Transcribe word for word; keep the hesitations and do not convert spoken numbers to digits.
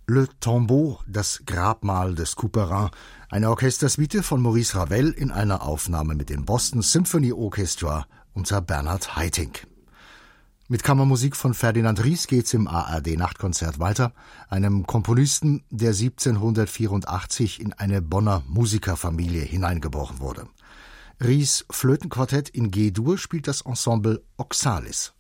Le Tombeau, das Grabmal des Couperin, eine Orchestersuite von Maurice Ravel in einer Aufnahme mit dem Boston Symphony Orchestra unter Bernhard Haitink. Mit Kammermusik von Ferdinand Ries geht's im A R D-Nachtkonzert weiter, einem Komponisten, der siebzehnhundertvierundachtzig in eine Bonner Musikerfamilie hineingeboren wurde. Ries' Flötenquartett in G-Dur spielt das Ensemble Oxalis.